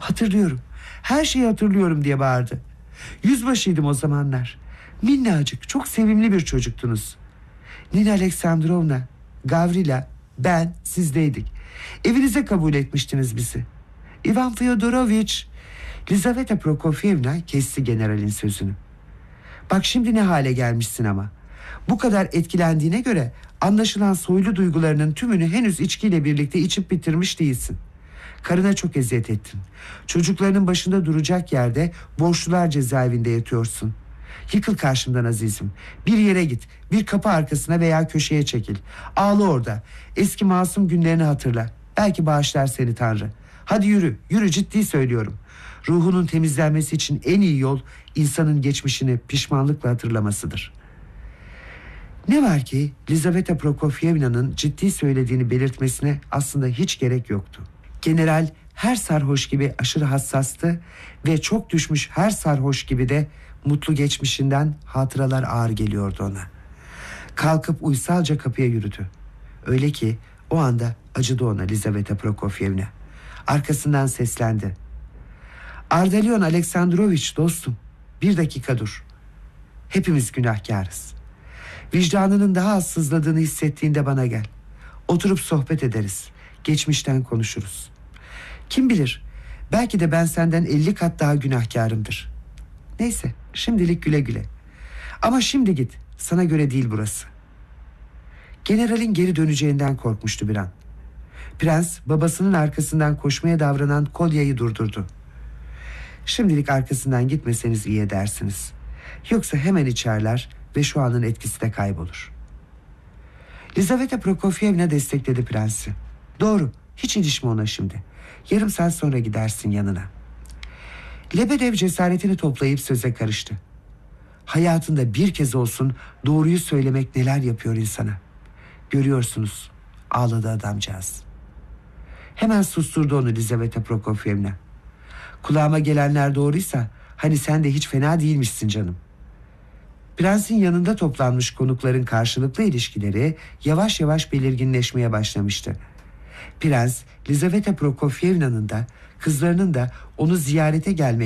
Hatırlıyorum. Her şeyi hatırlıyorum diye bağırdı. Yüzbaşıydım o zamanlar. Minnacık, çok sevimli bir çocuktunuz. Nina Aleksandrovna, Gavrila, ben sizdeydik. Evinize kabul etmiştiniz bizi. Ivan Fyodoroviç. Lizaveta Prokofyevna kesti generalin sözünü. Bak şimdi ne hale gelmişsin ama. Bu kadar etkilendiğine göre anlaşılan soylu duygularının tümünü henüz içkiyle birlikte içip bitirmiş değilsin. Karına çok eziyet ettin. Çocuklarının başında duracak yerde borçlular cezaevinde yatıyorsun. Yıkıl karşımdan azizim. Bir yere git, bir kapı arkasına veya köşeye çekil. Ağla orada. Eski masum günlerini hatırla. Belki bağışlar seni Tanrı. Hadi yürü, yürü, ciddi söylüyorum. Ruhunun temizlenmesi için en iyi yol insanın geçmişini pişmanlıkla hatırlamasıdır. Ne var ki Lizaveta Prokofyevna'nın ciddi söylediğini belirtmesine aslında hiç gerek yoktu. General her sarhoş gibi aşırı hassastı ve çok düşmüş her sarhoş gibi de mutlu geçmişinden hatıralar ağır geliyordu ona. Kalkıp uysalca kapıya yürüdü. Öyle ki o anda acıdı ona Lizaveta Prokofyevna. Arkasından seslendi. Ardalyon Aleksandroviç dostum, bir dakika dur. Hepimiz günahkarız. Vicdanının daha az sızladığını hissettiğinde bana gel. Oturup sohbet ederiz. Geçmişten konuşuruz. Kim bilir, belki de ben senden 50 kat daha günahkarımdır. Neyse, şimdilik güle güle. Ama şimdi git, sana göre değil burası. Generalin geri döneceğinden korkmuştu bir an. Prens babasının arkasından koşmaya davranan Kolya'yı durdurdu. Şimdilik arkasından gitmeseniz iyi edersiniz. Yoksa hemen içerler ve şu anın etkisi de kaybolur. Lizaveta Prokofyevna destekledi prensi. Doğru, hiç ilişme ona şimdi. Yarım saat sonra gidersin yanına. Lebedev cesaretini toplayıp söze karıştı. Hayatında bir kez olsun doğruyu söylemek neler yapıyor insana. Görüyorsunuz, ağladı adamcağız. Hemen susturdu onu Lizaveta Prokofyevna. Kulağıma gelenler doğruysa hani sen de hiç fena değilmişsin canım. Prensin yanında toplanmış konukların karşılıklı ilişkileri yavaş yavaş belirginleşmeye başlamıştı. Prens, Lizaveta Prokofyevna'nın da kızlarının da onu ziyarete gelmek